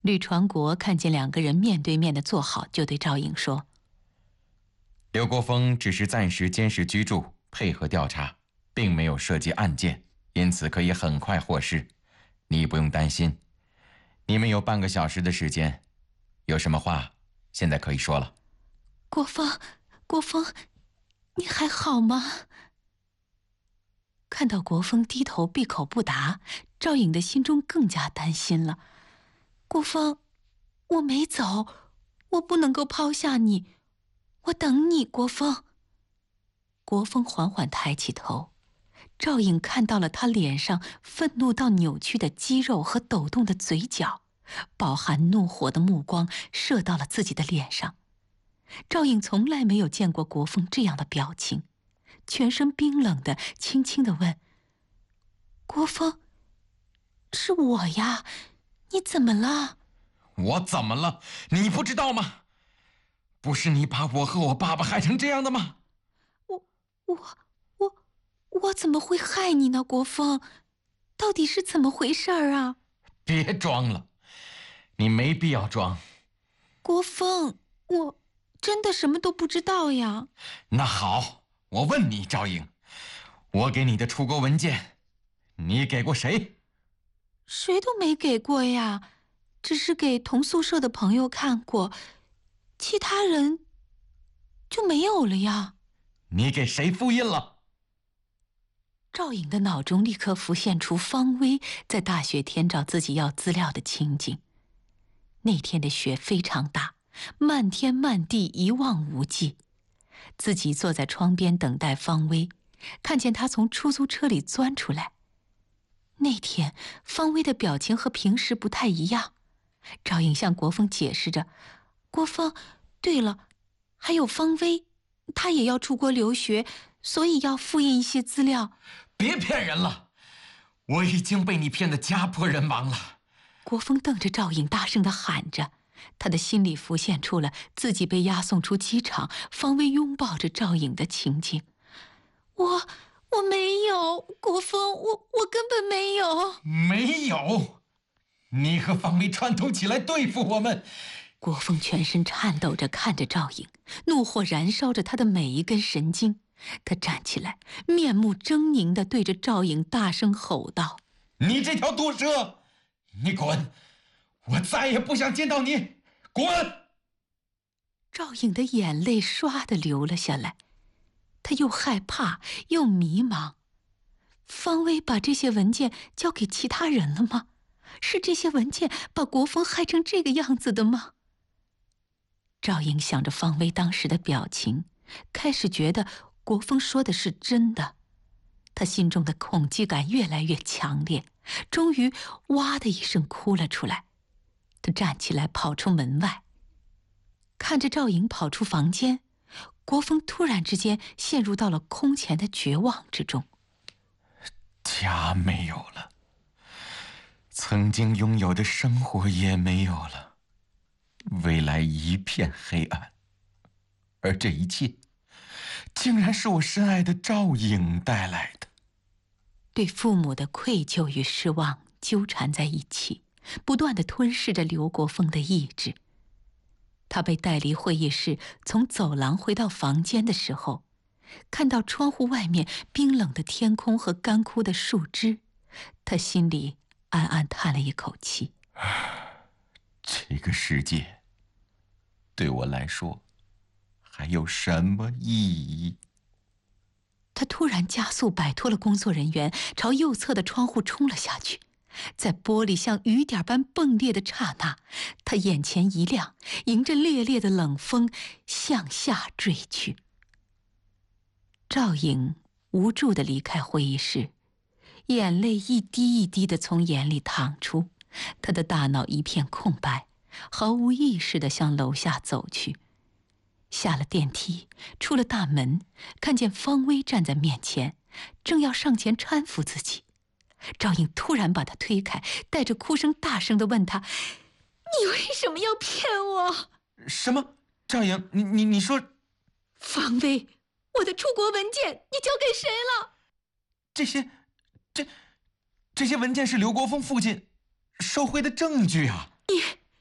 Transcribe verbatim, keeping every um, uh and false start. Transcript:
吕传国看见两个人面对面的坐好，就对赵颖说：“ 刘国峰只是暂时监视居住，配合调查，并没有涉及案件，因此可以很快获释。你不用担心。你们有半个小时的时间，有什么话现在可以说了。” 国峰，国峰，你还好吗？看到国峰低头闭口不答，赵颖的心中更加担心了。国峰，我没走，我不能够抛下你，我等你，国峰。国峰缓缓抬起头，赵颖看到了他脸上愤怒到扭曲的肌肉和抖动的嘴角，饱含怒火的目光射到了自己的脸上。赵颖从来没有见过国峰这样的表情，全身冰冷的轻轻地问：“国峰，是我呀，你怎么了？”“ 我怎么了？你不知道吗？不是你把我和我爸爸害成这样的吗？”“ 我我我我怎么会害你呢，国峰？到底是怎么回事儿啊？”“ 别装了，你没必要装。”“ 国峰，我真的什么都不知道呀。”“ 那好，我问你，赵颖，我给你的出国文件，你给过谁？”“ 谁都没给过呀，只是给同宿舍的朋友看过，其他人就没有了呀。”“ 你给谁复印了？” 赵颖的脑中立刻浮现出方薇在大雪天找自己要资料的情景。那天的雪非常大，漫天漫地一望无际。自己坐在窗边等待方薇，看见她从出租车里钻出来。那天方薇的表情和平时不太一样。赵颖向国峰解释着：“国峰，对了，还有方薇，她也要出国留学，所以要复印一些资料。”“ 别骗人了，我已经被你骗得家破人亡了。” 国峰瞪着赵颖大声地喊着，他的心里浮现出了自己被押送出机场，方薇拥抱着赵颖的情景。“我我没有，国峰，我我根本没有。”“ 没有？你和方薇串通起来对付我们。” 国峰全身颤抖着看着赵颖，怒火燃烧着他的每一根神经。他站起来，面目狰狞地对着赵颖大声吼道：“ 你这条毒蛇，你滚！我再也不想见到你，滚！” 赵颖的眼泪唰地流了下来，他又害怕又迷茫。方薇把这些文件交给其他人了吗？是这些文件把国峰害成这个样子的吗？赵颖想着方薇当时的表情，开始觉得国峰说的是真的。他心中的恐惧感越来越强烈，终于哇的一声哭了出来。他站起来跑出门外，看着赵颖跑出房间，国峰突然之间陷入到了空前的绝望之中。 家没有了，曾经拥有的生活也没有了，未来一片黑暗，而这一切竟然是我深爱的赵颖带来的。 对父母的愧疚与失望纠缠在一起，不断地吞噬着刘国峰的意志。他被带离会议室，从走廊回到房间的时候，看到窗户外面冰冷的天空和干枯的树枝，他心里暗暗叹了一口气。 这个世界对我来说还有什么意义？ 他突然加速摆脱了工作人员，朝右侧的窗户冲了下去。在玻璃像雨点般迸裂的刹那，他眼前一亮，迎着烈烈的冷风向下坠去。赵颖无助地离开会议室，眼泪一滴一滴地从眼里淌出，他的大脑一片空白，毫无意识地向楼下走去。下了电梯，出了大门，看见方薇站在面前，正要上前搀扶自己。赵颖突然把他推开，带着哭声大声地问他：“你为什么要骗我？”“ 什么？赵颖，你你你说……”“ 方薇，我的出国文件你交给谁了？”“ 这些，这这些文件是刘国峰父亲收回的证据啊！”“ 你